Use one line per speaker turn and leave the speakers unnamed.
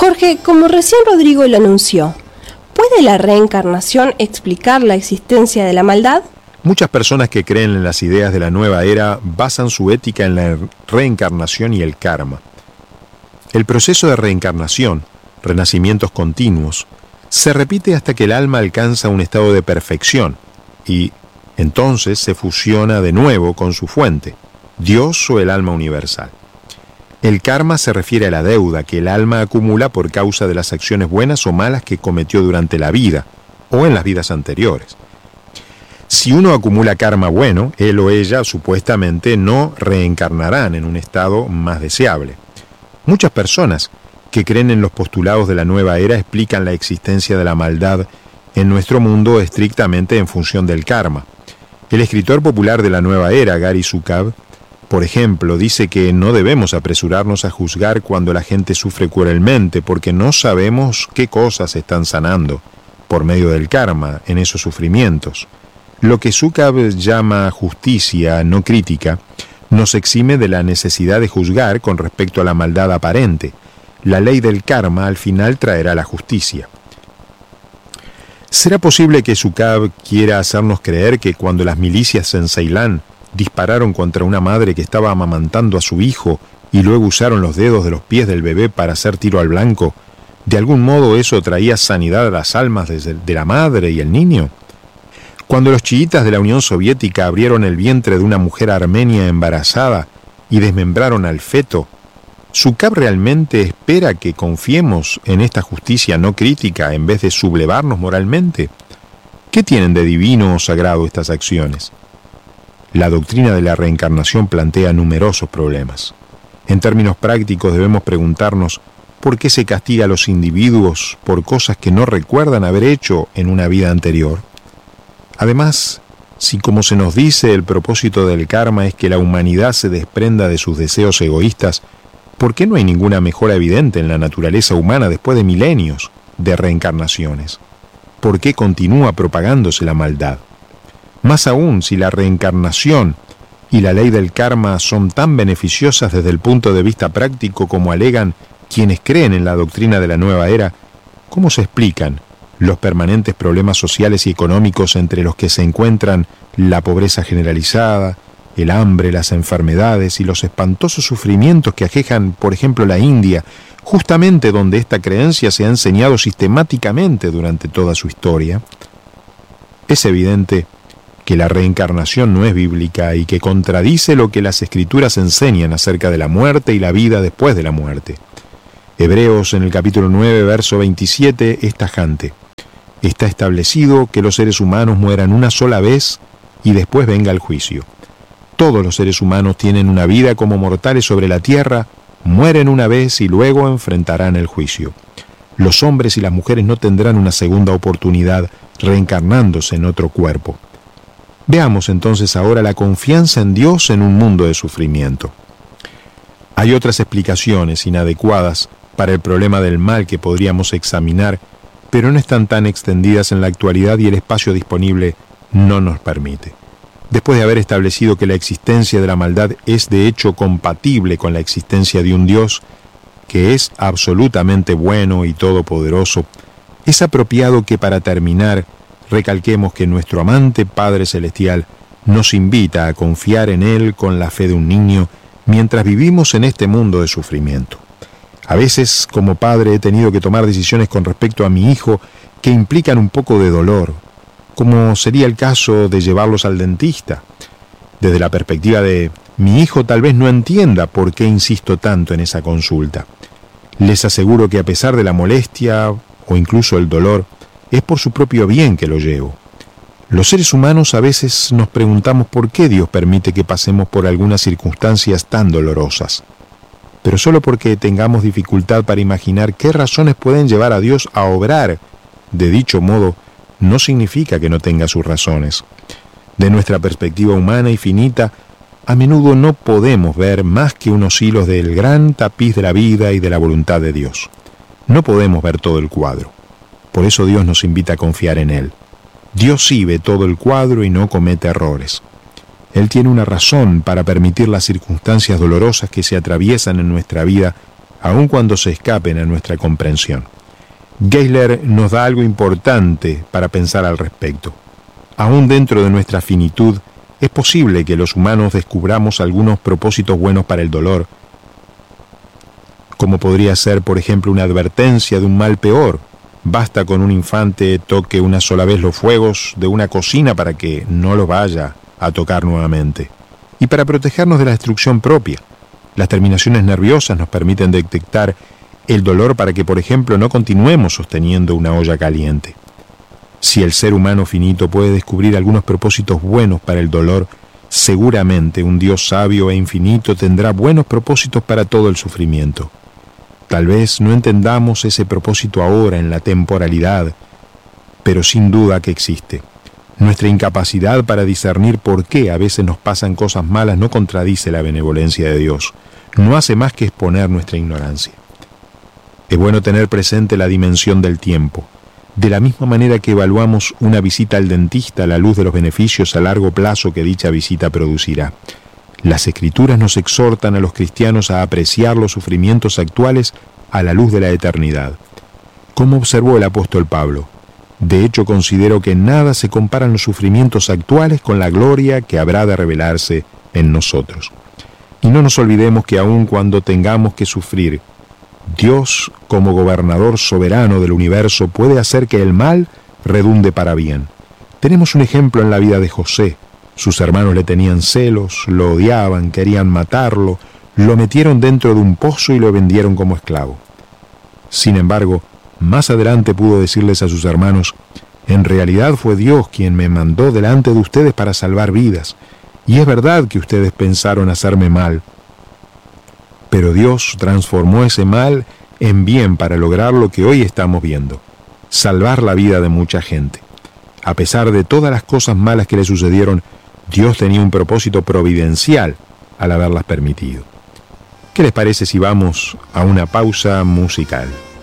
Jorge, como recién Rodrigo lo anunció, ¿puede la reencarnación explicar la existencia de la maldad?
Muchas personas que creen en las ideas de la nueva era basan su ética en la reencarnación y el karma. El proceso de reencarnación, renacimientos continuos, se repite hasta que el alma alcanza un estado de perfección y entonces se fusiona de nuevo con su fuente, Dios o el alma universal. El karma se refiere a la deuda que el alma acumula por causa de las acciones buenas o malas que cometió durante la vida o en las vidas anteriores. Si uno acumula karma bueno, él o ella supuestamente no reencarnarán en un estado más deseable. Muchas personas que creen en los postulados de la nueva era explican la existencia de la maldad en nuestro mundo estrictamente en función del karma. El escritor popular de la nueva era, Gary Zukav, por ejemplo, dice que no debemos apresurarnos a juzgar cuando la gente sufre cruelmente porque no sabemos qué cosas están sanando por medio del karma en esos sufrimientos. Lo que Zukav llama justicia no crítica nos exime de la necesidad de juzgar con respecto a la maldad aparente. La ley del karma al final traerá la justicia. ¿Será posible que Zukav quiera hacernos creer que cuando las milicias en Ceilán dispararon contra una madre que estaba amamantando a su hijo y luego usaron los dedos de los pies del bebé para hacer tiro al blanco, de algún modo eso traía sanidad a las almas de la madre y el niño? Cuando los chiitas de la Unión Soviética abrieron el vientre de una mujer armenia embarazada y desmembraron al feto, ¿Zukav realmente espera que confiemos en esta justicia no crítica en vez de sublevarnos moralmente? ¿Qué tienen de divino o sagrado estas acciones? La doctrina de la reencarnación plantea numerosos problemas. En términos prácticos debemos preguntarnos por qué se castiga a los individuos por cosas que no recuerdan haber hecho en una vida anterior. Además, si como se nos dice el propósito del karma es que la humanidad se desprenda de sus deseos egoístas, ¿por qué no hay ninguna mejora evidente en la naturaleza humana después de milenios de reencarnaciones? ¿Por qué continúa propagándose la maldad? Más aún, si la reencarnación y la ley del karma son tan beneficiosas desde el punto de vista práctico como alegan quienes creen en la doctrina de la nueva era, ¿cómo se explican los permanentes problemas sociales y económicos entre los que se encuentran la pobreza generalizada, el hambre, las enfermedades y los espantosos sufrimientos que aquejan, por ejemplo, la India, justamente donde esta creencia se ha enseñado sistemáticamente durante toda su historia? Es evidente que la reencarnación no es bíblica y que contradice lo que las Escrituras enseñan acerca de la muerte y la vida después de la muerte. Hebreos en el capítulo 9, verso 27, es tajante. Está establecido que los seres humanos mueran una sola vez y después venga el juicio. Todos los seres humanos tienen una vida como mortales sobre la tierra, mueren una vez y luego enfrentarán el juicio. Los hombres y las mujeres no tendrán una segunda oportunidad reencarnándose en otro cuerpo. Veamos entonces ahora la confianza en Dios en un mundo de sufrimiento. Hay otras explicaciones inadecuadas para el problema del mal que podríamos examinar, pero no están tan extendidas en la actualidad y el espacio disponible no nos permite. Después de haber establecido que la existencia de la maldad es de hecho compatible con la existencia de un Dios que es absolutamente bueno y todopoderoso, es apropiado que para terminar recalquemos que nuestro amante Padre Celestial nos invita a confiar en Él con la fe de un niño mientras vivimos en este mundo de sufrimiento. A veces, como padre, he tenido que tomar decisiones con respecto a mi hijo que implican un poco de dolor, como sería el caso de llevarlos al dentista. Desde la perspectiva de mi hijo tal vez no entienda por qué insisto tanto en esa consulta. Les aseguro que a pesar de la molestia o incluso el dolor, es por su propio bien que lo llevo. Los seres humanos a veces nos preguntamos por qué Dios permite que pasemos por algunas circunstancias tan dolorosas. Pero solo porque tengamos dificultad para imaginar qué razones pueden llevar a Dios a obrar de dicho modo, no significa que no tenga sus razones. De nuestra perspectiva humana y finita, a menudo no podemos ver más que unos hilos del gran tapiz de la vida y de la voluntad de Dios. No podemos ver todo el cuadro. Por eso Dios nos invita a confiar en Él. Dios sí ve todo el cuadro y no comete errores. Él tiene una razón para permitir las circunstancias dolorosas que se atraviesan en nuestra vida aun cuando se escapen a nuestra comprensión. Geisler nos da algo importante para pensar al respecto. Aún dentro de nuestra finitud, es posible que los humanos descubramos algunos propósitos buenos para el dolor, como podría ser, por ejemplo, una advertencia de un mal peor. Basta con un infante toque una sola vez los fuegos de una cocina para que no lo vaya a tocar nuevamente. Y para protegernos de la destrucción propia, las terminaciones nerviosas nos permiten detectar el dolor para que, por ejemplo, no continuemos sosteniendo una olla caliente. Si el ser humano finito puede descubrir algunos propósitos buenos para el dolor, seguramente un Dios sabio e infinito tendrá buenos propósitos para todo el sufrimiento. Tal vez no entendamos ese propósito ahora en la temporalidad, pero sin duda que existe. Nuestra incapacidad para discernir por qué a veces nos pasan cosas malas no contradice la benevolencia de Dios, no hace más que exponer nuestra ignorancia. Es bueno tener presente la dimensión del tiempo. De la misma manera que evaluamos una visita al dentista a la luz de los beneficios a largo plazo que dicha visita producirá. Las Escrituras nos exhortan a los cristianos a apreciar los sufrimientos actuales a la luz de la eternidad. Como observó el apóstol Pablo, de hecho considero que nada se comparan los sufrimientos actuales con la gloria que habrá de revelarse en nosotros. Y no nos olvidemos que aun cuando tengamos que sufrir, Dios, como gobernador soberano del universo, puede hacer que el mal redunde para bien. Tenemos un ejemplo en la vida de José. Sus hermanos le tenían celos, lo odiaban, querían matarlo, lo metieron dentro de un pozo y lo vendieron como esclavo. Sin embargo, más adelante pudo decirles a sus hermanos: en realidad fue Dios quien me mandó delante de ustedes para salvar vidas, y es verdad que ustedes pensaron hacerme mal, pero Dios transformó ese mal en bien para lograr lo que hoy estamos viendo, salvar la vida de mucha gente. A pesar de todas las cosas malas que le sucedieron, Dios tenía un propósito providencial al haberlas permitido. ¿Qué les parece si vamos a una pausa musical?